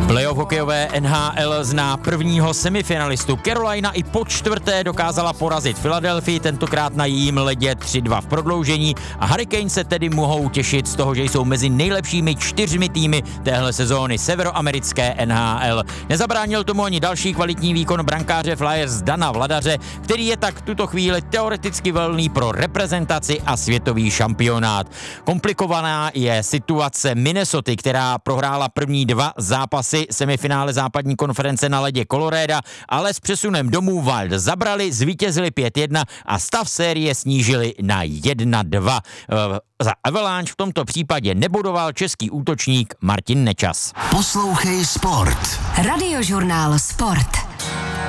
Playoff hokejové NHL zná prvního semifinalistu. Carolina i po čtvrté dokázala porazit Philadelphii, tentokrát na jejím ledě 3-2 v prodloužení a Hurricanes se tedy mohou těšit z toho, že jsou mezi nejlepšími 4 týmy téhle sezóny severoamerické NHL. Nezabránil tomu ani další kvalitní výkon brankáře Flyers Dana Vladaře, který je tak v tuto chvíli teoreticky volný pro reprezentaci a světový šampionát. Komplikovaná je situace Minnesoty, která prohrála první 2 zápasy semifinále západní konference na ledě Colorada, ale s přesunem domů Wild zabrali, zvítězili 5-1 a stav série snížili na 1-2. Za Avalanche v tomto případě nebodoval český útočník Martin Nečas. Poslouchej Sport. Radiožurnál Sport.